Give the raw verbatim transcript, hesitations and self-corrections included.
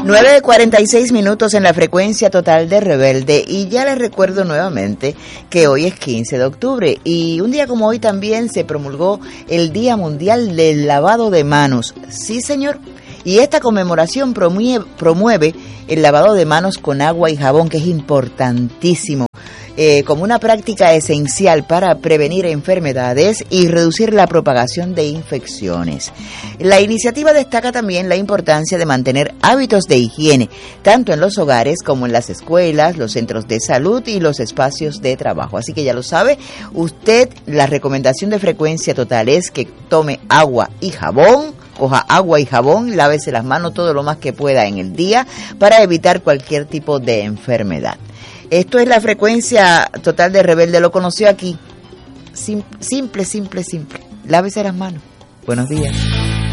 nueve cuarenta y seis minutos en la frecuencia total de Rebelde, y ya les recuerdo nuevamente que hoy es quince de octubre y un día como hoy también se promulgó el Día Mundial del Lavado de Manos. Sí, señor. Y esta conmemoración promueve, promueve el lavado de manos con agua y jabón, que es importantísimo, eh, como una práctica esencial para prevenir enfermedades y reducir la propagación de infecciones. La iniciativa destaca también la importancia de mantener hábitos de higiene, tanto en los hogares como en las escuelas, los centros de salud y los espacios de trabajo. Así que ya lo sabe, usted, la recomendación de Frecuencia Total es que tome agua y jabón, coja agua y jabón, lávese las manos todo lo más que pueda en el día para evitar cualquier tipo de enfermedad. Esto es la Frecuencia Total de Rebelde, lo conoció aquí. Sim- simple, simple, simple. Lávese las manos. Buenos días.